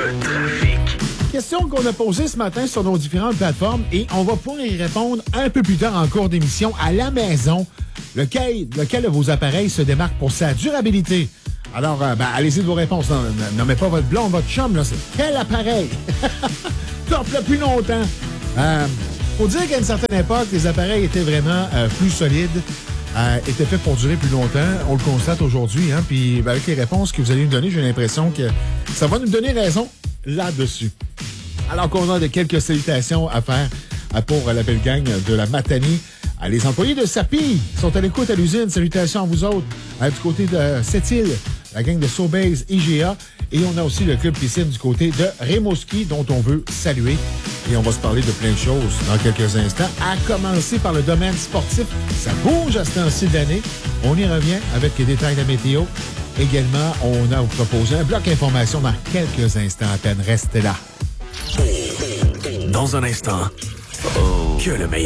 Le trafic. Question qu'on a posée ce matin sur nos différentes plateformes et on va pouvoir y répondre un peu plus tard en cours d'émission à la maison. Lequel de vos appareils se démarque pour sa durabilité? Alors, allez-y de vos réponses. Non, nommez pas votre blonde, votre chum, là. C'est quel appareil? Top le plus longtemps. Faut dire qu'à une certaine époque, les appareils étaient vraiment plus solides, étaient faits pour durer plus longtemps. On le constate aujourd'hui, hein. Puis avec les réponses que vous allez nous donner, j'ai l'impression que ça va nous donner raison là-dessus. Alors qu'on a quelques salutations à faire pour la belle gang de la Matanie. Les employés de Sapi sont à l'écoute à l'usine. Salutations à vous autres. Du côté de Sept-Îles, la gang de Sobeys IGA. Et on a aussi le club piscine du côté de Rimouski, dont on veut saluer. Et on va se parler de plein de choses dans quelques instants. À commencer par le domaine sportif. Ça bouge à ce temps-ci de l'année. On y revient avec les détails de la météo. Également, on a proposé un bloc information dans quelques instants à peine. Restez là. Dans un instant, que le meilleur.